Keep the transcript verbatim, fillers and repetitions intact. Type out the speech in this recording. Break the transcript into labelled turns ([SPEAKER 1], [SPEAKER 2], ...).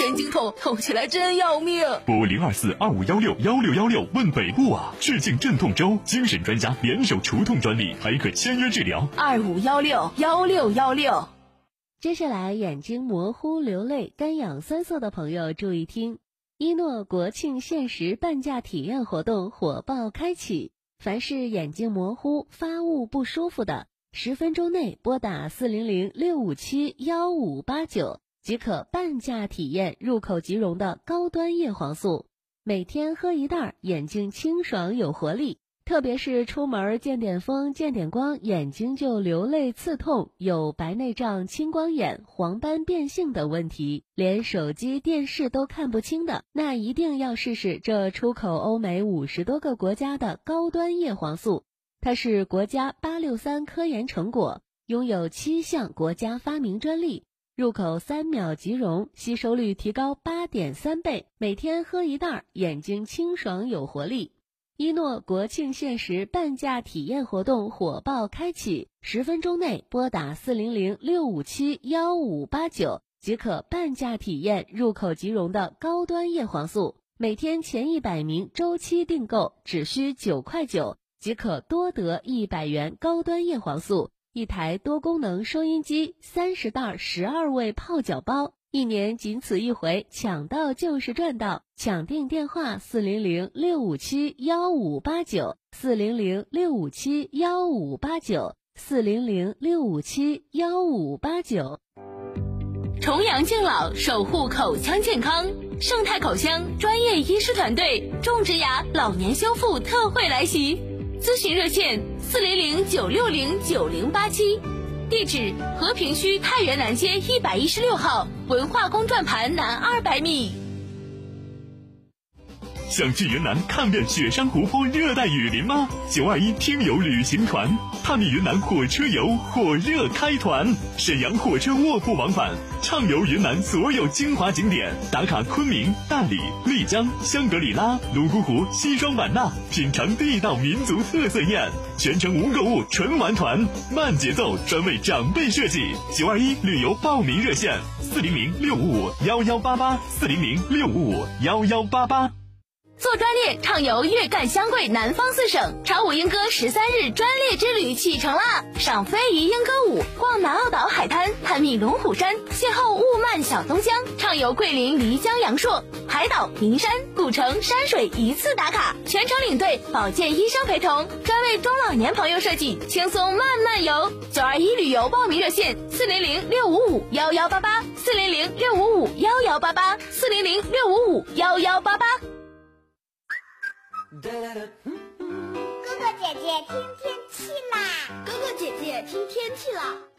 [SPEAKER 1] 神经痛，痛起来真要命。
[SPEAKER 2] 拨零二四二五幺六幺六幺六问北部啊！致敬镇痛周，精神专家联手除痛专利，还可签约治疗。
[SPEAKER 1] 二五幺六幺六幺六。
[SPEAKER 3] 接下来，眼睛模糊、流泪、干痒、酸涩的朋友注意听。一诺国庆限时半价体验活动火爆开启，凡是眼睛模糊、发雾不舒服的，十分钟内拨打四零零六五七幺五八九即可半价体验入口即溶的高端叶黄素，每天喝一袋，眼睛清爽有活力。特别是出门见点风见点光，眼睛就流泪刺痛，有白内障、青光眼、黄斑变性等问题，连手机电视都看不清的，那一定要试试这出口欧美五十多个国家的高端叶黄素。它是国家八六三科研成果，拥有七项国家发明专利，入口三秒即溶，吸收率提高 八点三 倍，每天喝一袋，眼睛清爽有活力。一诺国庆限时半价体验活动火爆开启，十分钟内拨打四零零六五七幺五八九即可半价体验入口即溶的高端叶黄素，每天前一百名周期订购只需九块九，即可多得一百元高端叶黄素，一台多功能收音机，三十袋十二味泡脚包。一年仅此一回，抢到就是赚到！抢订电话四零零六五七幺五八九，四零零六五七幺五八九，四零零六五七幺五八九。
[SPEAKER 1] 重阳敬老，守护口腔健康，盛泰口腔专业医师团队种植牙老年修复特惠来袭，咨询热线四零零九六零九零八七。地址：和平区太原南街一百一十六号，文化宫转盘南二百米。
[SPEAKER 2] 想去云南看遍雪山湖泊、热带雨林吗？九二一听友旅行团探秘云南火车游火热开团，沈阳火车卧铺往返，畅游云南所有精华景点，打卡昆明、大理、丽江、香格里拉、泸沽湖、西双版纳，品尝地道民族特色宴，全程无购物纯玩团，慢节奏，专为长辈设计。九二一旅游报名热线：四零零六五五幺幺八八，四零零六五五幺幺八八。
[SPEAKER 1] 做专列畅游粤赣湘桂南方四省，潮舞莺歌十三日专列之旅启程啦！赏非遗莺歌舞，逛南澳岛海滩，探秘龙虎山，邂逅雾漫小东江，畅游桂林漓江阳朔，海岛、名山、古城、山水一次打卡，全程领队，保健医生陪同，专为中老年朋友设计，轻松慢慢游。九二一旅游报名热线：四零零六五五幺幺八八，四零零六五五幺幺八八，四零零六五五幺幺八八。
[SPEAKER 4] 哥哥姐姐听天气啦！
[SPEAKER 5] 哥哥姐姐听天气啦！